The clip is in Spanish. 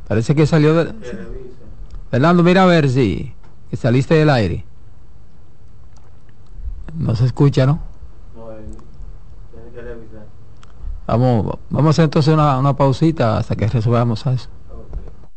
Parece que salió de... Fernando, mira a ver si que saliste del aire. No se escucha, ¿no? No, tiene que revisar. Vamos a hacer entonces una pausita hasta que resolvamos eso.